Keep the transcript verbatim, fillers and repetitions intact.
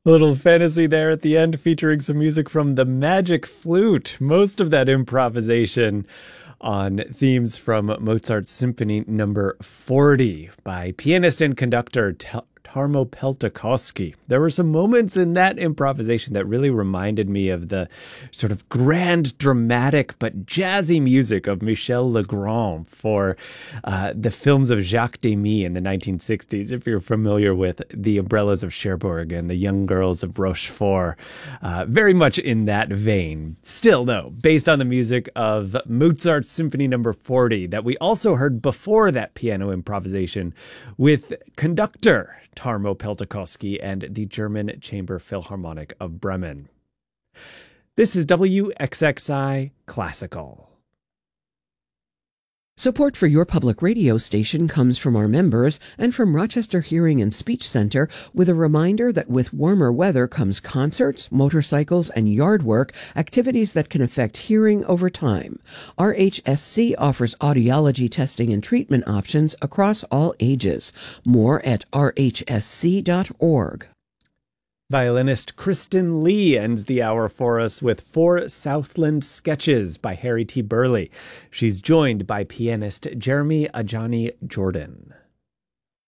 A little fantasy there at the end featuring some music from the Magic Flute. Most of that improvisation on themes from Mozart's Symphony Number forty by pianist and conductor Tel- Tarmo Peltokoski. There were some moments in that improvisation that really reminded me of the sort of grand, dramatic, but jazzy music of Michel Legrand for uh, the films of Jacques Demy in the nineteen sixties. If you're familiar with The Umbrellas of Cherbourg and The Young Girls of Rochefort, uh, very much in that vein. Still, though, based on the music of Mozart's Symphony Number forty that we also heard before that piano improvisation with conductor Tarmo Peltokoski and the German Chamber Philharmonic of Bremen. This is W X X I Classical. Support for your public radio station comes from our members and from Rochester Hearing and Speech Center, with a reminder that with warmer weather comes concerts, motorcycles, and yard work, activities that can affect hearing over time. R H S C offers audiology testing and treatment options across all ages. More at r h s c dot org. Violinist Kristen Lee ends the hour for us with four Southland Sketches by Harry T. Burley. She's joined by pianist Jeremy Ajani Jordan.